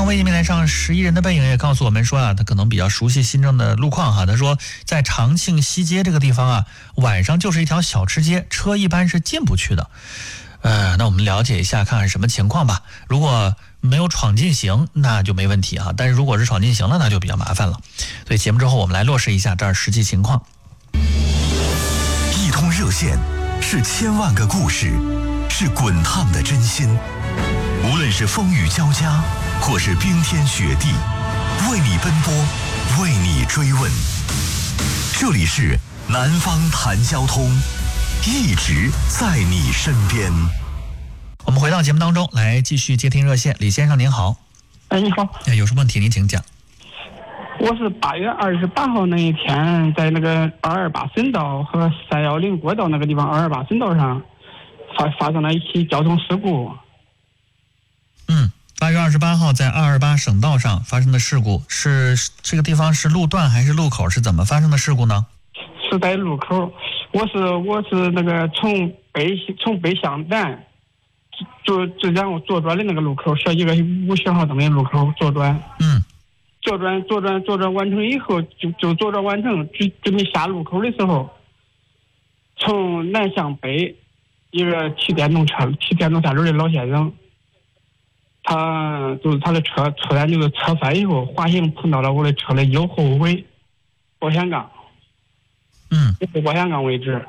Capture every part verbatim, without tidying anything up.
微信平台上十一人的背影也告诉我们说啊，他可能比较熟悉新郑的路况哈。他说在长庆西街这个地方啊，晚上就是一条小吃街，车一般是进不去的。呃，那我们了解一下，看看什么情况吧。如果没有闯进行，那就没问题哈。但是如果是闯进行了，那就比较麻烦了。所以节目之后我们来落实一下这儿实际情况。 一通热线是千万个故事，是滚烫的真心。无论是风雨交加，或是冰天雪地，为你奔波，为你追问。这里是南方谈交通，一直在你身边。 我们回到节目当中来，继续接听热线。李先生您好。 哎，你好。 哎，有什么问题您请讲。 我是八月二十八号那一天，在那个二二八省道和三幺零国道那个地方，二二八省道上发发生了一起交通事故。 嗯，八月二十八号在二二八省道上发生的事故，是这个地方是路段还是路口？是怎么发生的事故呢？ 是在路口。我是我是那个从北从北向南，就就然后左转的那个路口，是一个五信号灯的路口左转。 嗯。 左转左转左转完成以后，就就左转完成，准准备下路口的时候，从南向北，一个骑电动车骑电动三轮的老先生，他就是他的车突然就是侧翻以后滑行碰到了我的车的右后尾保险杠， 嗯， 就是保险杠位置。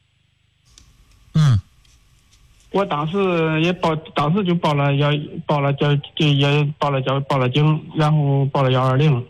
嗯。 我当时也报，当时就报了幺，报了交，就也报了交，报了警，然后报了幺二零。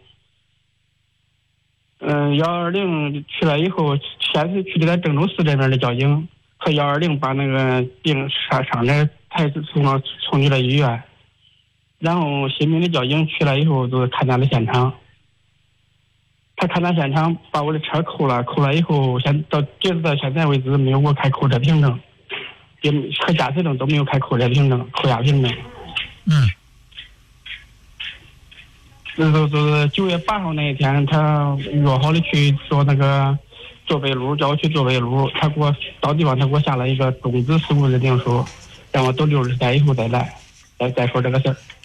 嗯，幺二零去了以后，先是去的咱郑州市这边的交警，和幺二零把那个病伤伤者抬送到送去了医院，然后新民的交警去了以后，就是勘察了现场。他勘察现场，把我的车扣了，扣了以后，现到截止到现在为止没有给我开扣车凭证。也和驾驶证都没有开扣车凭证、扣押凭证。 嗯。 那就就是九月八号那一天，他约好的去做那个做北路，叫我去做北路。他给我到地方，他给我下了一个终止事故认定书，让我等六十天以后再来，再再说这个事儿。